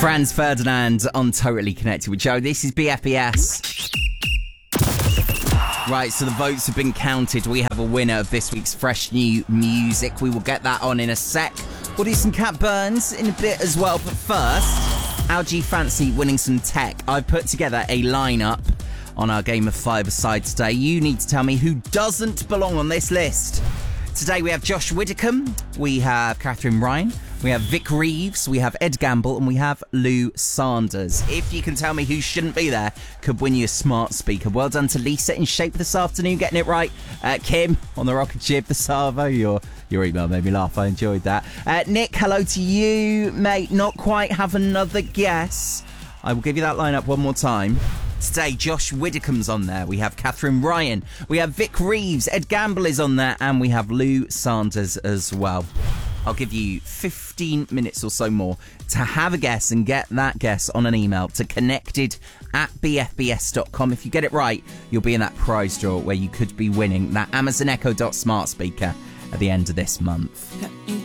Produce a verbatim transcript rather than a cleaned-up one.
Franz Ferdinand on Totally Connected with Joe. This is B F B S. Right, so the votes have been counted. We have a winner of this week's Fresh New Music. We will get that on in a sec. We'll do some Cat Burns in a bit as well. But first, how do you fancy winning some tech? I've put together a lineup on our Game of Five-a-side today. You need to tell me who doesn't belong on this list. Today we have Josh Widdicombe, we have Catherine Ryan, we have Vic Reeves, we have Ed Gamble, and we have Lou Sanders. If you can tell me who shouldn't be there, could win you a smart speaker. Well done to Lisa in Shape this afternoon, getting it right. Uh, Kim on the Rocket Ship, the Savo, your your email made me laugh. I enjoyed that. Uh, Nick, hello to you, mate. Not quite have another guess. I will give you that lineup one more time. Today, Josh Widdicombe's on there. We have Catherine Ryan. We have Vic Reeves. Ed Gamble is on there. And we have Lou Sanders as well. I'll give you fifteen minutes or so more to have a guess and get that guess on an email to connected at b f b s dot com. If you get it right, you'll be in that prize draw where you could be winning that Amazon Echo Dot smart speaker at the end of this month.